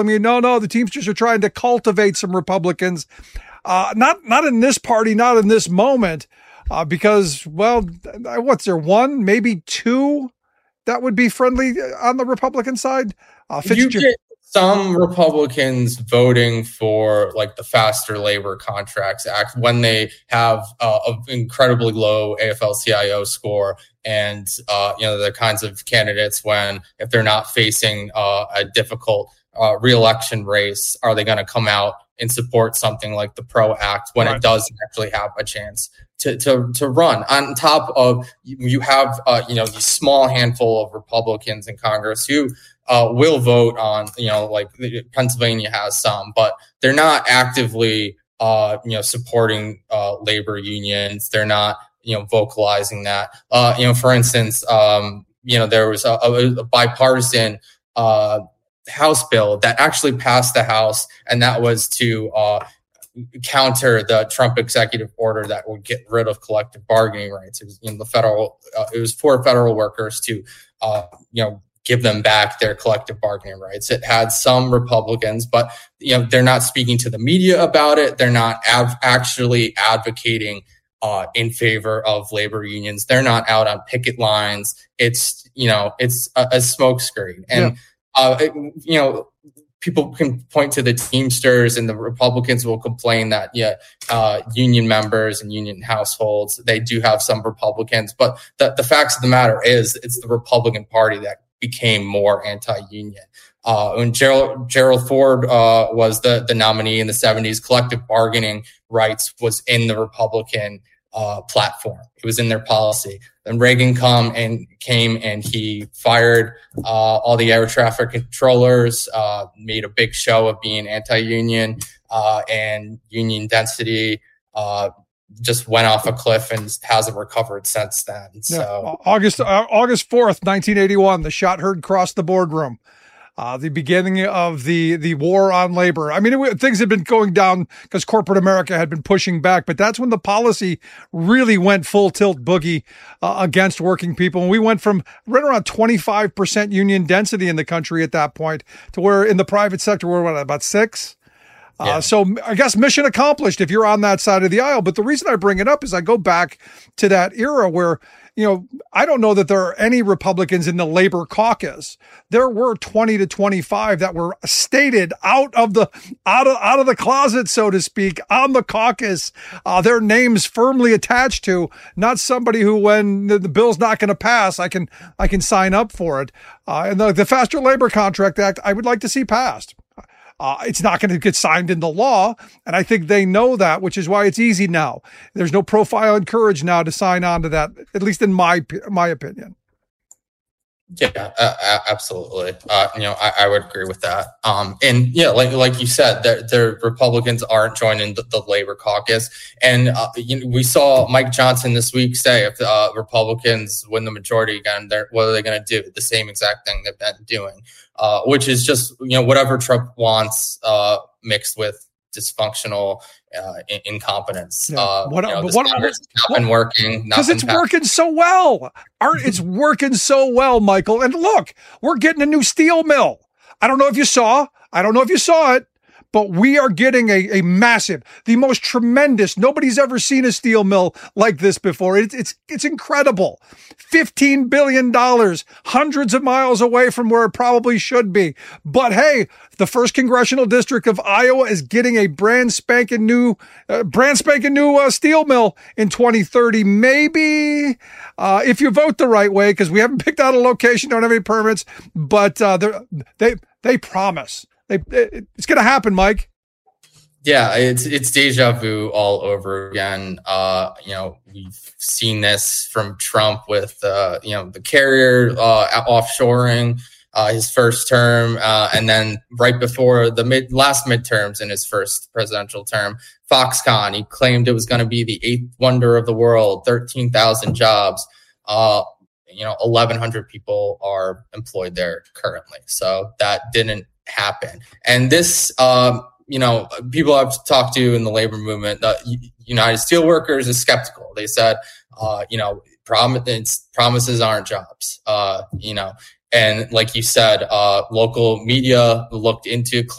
No, the Teamsters are trying to cultivate some Republicans. Not in this party, not in this moment, because, well, what's there, one, maybe two that would be friendly on the Republican side? You get some Republicans voting for like the Faster Labor Contracts Act when they have an incredibly low AFL-CIO score, and the kinds of candidates when, if they're not facing a difficult re-election race, are they going to come out and support something like the PRO Act when it does actually have a chance to run? On top of, you have these small handful of Republicans in Congress who will vote on, like Pennsylvania has some, but they're not actively supporting labor unions. They're not vocalizing that. For instance, there was a bipartisan House bill that actually passed the House, and that was to counter the Trump executive order that would get rid of collective bargaining rights. It was it was for federal workers to give them back their collective bargaining rights. It had some Republicans, but they're not speaking to the media about it. They're not actually advocating in favor of labor unions. They're not out on picket lines. It's a smokescreen. And people can point to the Teamsters, and the Republicans will complain that union members and union households, they do have some Republicans, but the facts of the matter is it's the Republican Party that became more anti-union. When Gerald Ford was the nominee in the 70s, collective bargaining rights was in the Republican platform. It was in their policy. Then Reagan came and he fired all the air traffic controllers, made a big show of being anti-union, and union density just went off a cliff and hasn't recovered since then. So August 4th, 1981, the shot heard crossed the boardroom. The beginning of the war on labor. I mean, things had been going down because corporate America had been pushing back, but that's when the policy really went full tilt boogie against working people. And we went from right around 25% union density in the country at that point to where in the private sector, we're about 6%. So I guess mission accomplished if you're on that side of the aisle. But the reason I bring it up is I go back to that era where, I don't know that there are any Republicans in the labor caucus. There were 20 to 25 that were stated out of the closet, so to speak, on the caucus. Their names firmly attached to, not somebody who, when the bill's not going to pass, I can sign up for it. And the Faster Labor Contract Act, I would like to see passed. It's not going to get signed into law, and I think they know that, which is why it's easy now. There's no profile and courage now to sign on to that, at least in my opinion. Yeah, absolutely. I would agree with that. And like you said, the Republicans aren't joining the labor caucus. And we saw Mike Johnson this week say if Republicans win the majority again, what are they going to do? The same exact thing they've been doing, which is just whatever Trump wants mixed with dysfunctional incompetence. Congress has not been working because it's working so well. It's working so well, Michael. And look, we're getting a new steel mill. I don't know if you saw it, but we are getting a massive, the most tremendous. Nobody's ever seen a steel mill like this before. It's incredible. $15 billion, hundreds of miles away from where it probably should be. But hey, the first congressional district of Iowa is getting a brand spanking new steel mill in 2030. Maybe if you vote the right way, because we haven't picked out a location, don't have any permits, but they promise. It's going to happen, Mike. Yeah, it's deja vu all over again. We've seen this from Trump with the carrier offshoring his first term, and then right before the last midterms in his first presidential term, Foxconn, he claimed it was going to be the 8th wonder of the world, 13,000 jobs. 1,100 people are employed there currently. So that didn't happen. And this, people I've talked to in the labor movement, United Steelworkers is skeptical. They said, promises aren't jobs. And like you said, local media looked into